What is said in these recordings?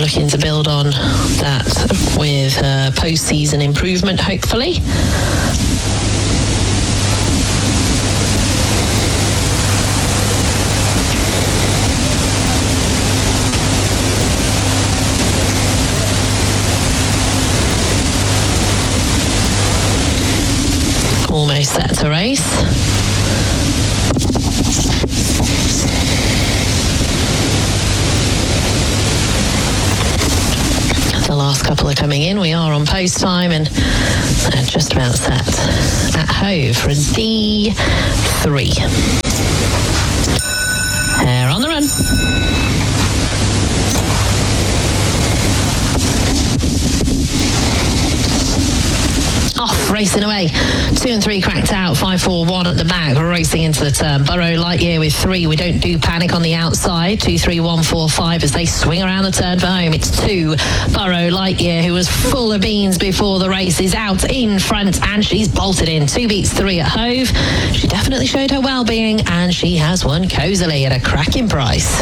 looking to build on that with post-season improvement, hopefully. Almost set to race. The last couple are coming in. We are on post time and just about set at Hove for a D3. They're on the run. Off, racing away. 2 and 3 cracked out. 5, 4, 1 at the back, racing into the turn. Burrow Lightyear with 3. We don't do panic on the outside. 2, 3, 1, 4, 5 as they swing around the turn for home. It's 2. Burrow Lightyear, who was full of beans before the race, is out in front and she's bolted in. 2 beats 3 at Hove. She definitely showed her well-being and she has won cosily at a cracking price.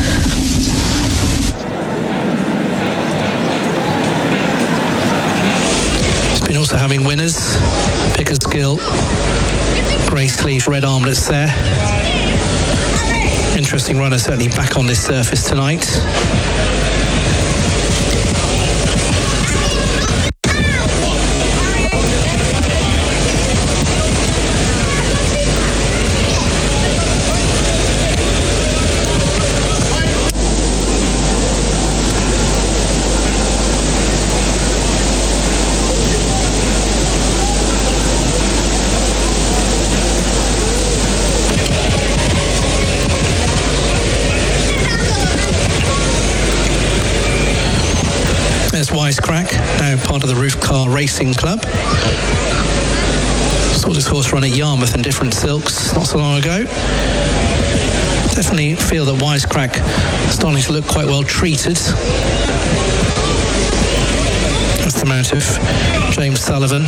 Been also having winners, Pickersgill, grey sleeves, red armlets there. Interesting runner, certainly back on this surface tonight. Wisecrack, now part of the Roof Car Racing Club. Saw this horse run at Yarmouth in Different Silks not so long ago. Definitely feel that Wisecrack is starting to look quite well treated. That's the mount of James Sullivan.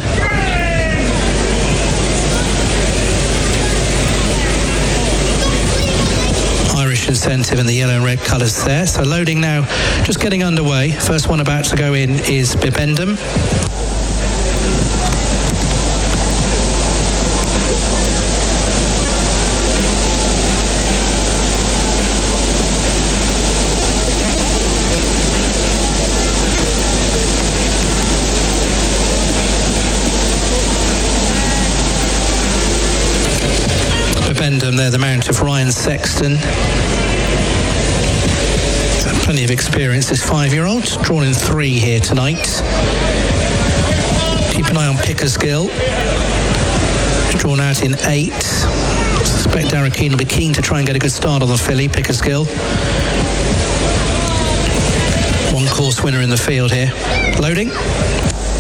Incentive in the yellow and red colours there. So loading now, just getting underway. First one about to go in is Bibendum. Bibendum there, the mount of Ryan Sexton. Plenty of experience, this 5-year-old. Drawn in 3 here tonight. Keep an eye on Pickersgill. Drawn out in 8. I suspect Darragh Keane will be keen to try and get a good start on the filly, Pickersgill. 1 course winner in the field here. Loading.